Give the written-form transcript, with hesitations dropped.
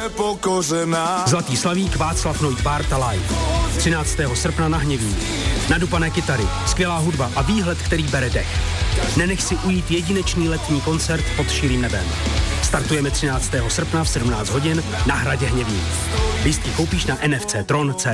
nepokořená. Zlatý slavík Václav Noit Bárta live. 13. srpna na Hněvní. Nadupané kytary, skvělá hudba a výhled, který bere dech. Nenech si ujít jedinečný letní koncert pod širým nebem. Startujeme 13. srpna v 17 hodin na hradě Hněvní. Lístky koupíš na nfctron.cz.